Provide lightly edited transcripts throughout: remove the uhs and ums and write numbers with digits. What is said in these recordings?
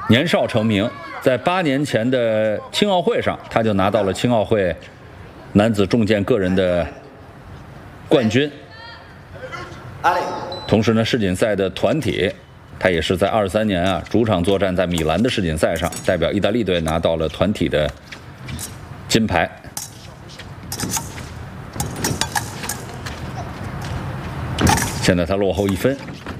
年少成名，在8年前的青奥会上，他就拿到了青奥会男子重剑个人的冠军。同时呢，世锦赛的团体，他也是在23年啊主场作战在米兰的世锦赛上，代表意大利队拿到了团体的金牌。现在他落后1分。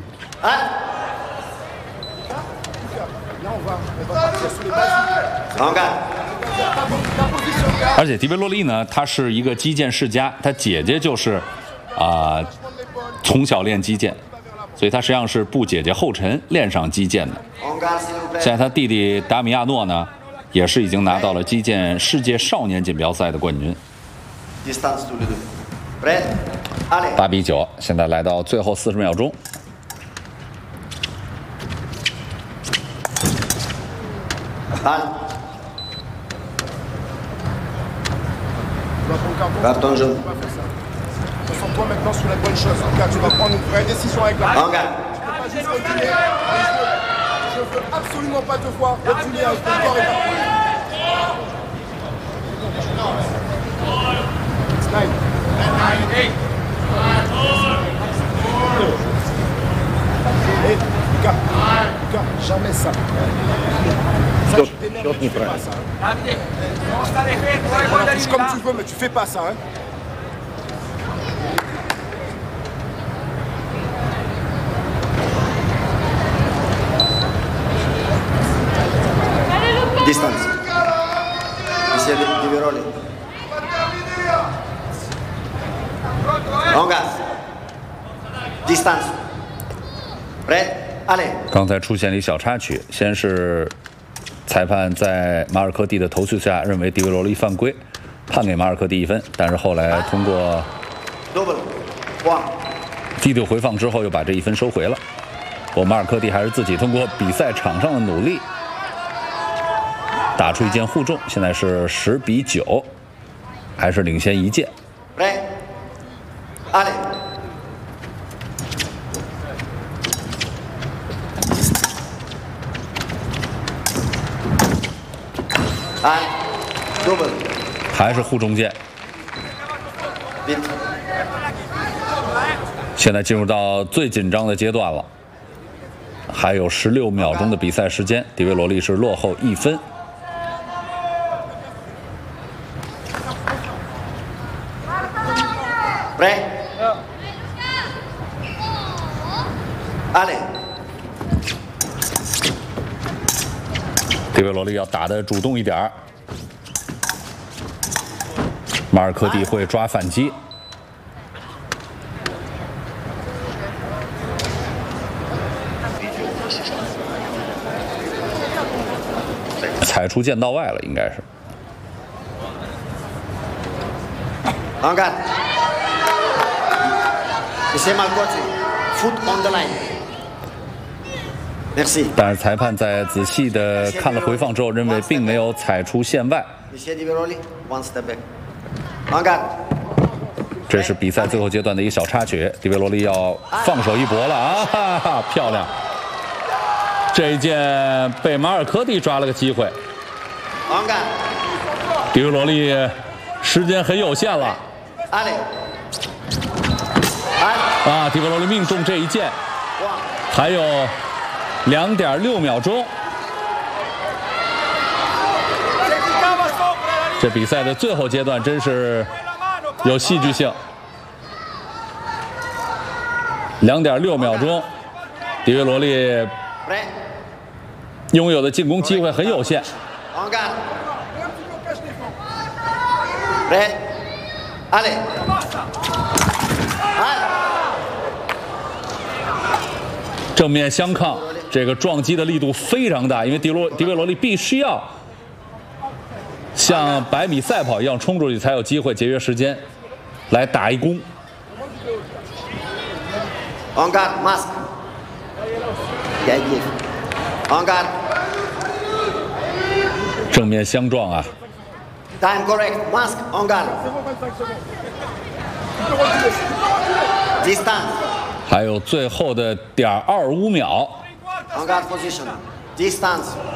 而且迪维罗利呢，他是一个击剑世家，他姐姐就是从小练击剑，所以他实际上是步姐姐后尘练上击剑的。现在他弟弟达米亚诺呢，也是已经拿到了击剑世界少年锦标赛的冠军。8比9，现在来到最后40秒钟。 Carton jaune. Concentre-toi maintenant sur la bonne chose. Car tu vas prendre une vraie décision avec la. Engage. Je veux absolument pas te voir reculer avec ton corps éparpillé. Slide. Et Lucas, jamais ça. Ça, tu fais pas ça. Touche comme tu veux, mais tu fais pas ça. Hein. Distance. Ici, Di Veroli. Engage. Distance. Prêt? Allez. 刚才出现了一小插曲，先是裁判在马尔科蒂的投诉下认为迪维罗利犯规，判给马尔科蒂1分，但是后来通过video回放之后又把这1分收回了。马尔科蒂还是自己通过比赛场上的努力打出一剑互中，现在是10比9，还是领先1剑。还是互中剑。现在进入到最紧张的阶段了，还有16秒钟的比赛时间，迪维罗利是落后1分。迪维罗利要打得主动一点，马尔科蒂会抓反击。踩出剑道外了，应该是。 Engage. C'est mal coaché. Foot on the line. Merci. 但是裁判在仔细的看了回放之后，认为并没有踩出线外。这是比赛最后阶段的一个小插曲，迪维罗利要放手一搏了啊！哈哈，漂亮！这一剑被马尔科蒂抓了个机会。迪维罗利时间很有限了。迪维罗利命中这一剑，还有2.6秒钟。这比赛的最后阶段真是有戏剧性。2.6秒钟，迪维罗利拥有的进攻机会很有限。正面相抗，这个撞击的力度非常大，因为迪维罗利必须要像100米赛跑一样冲出去，才有机会节约时间来打一攻。正面相撞啊！ Time correct. Mask on guard. Distance. 还有最后的0.25秒。 On guard position. Distance.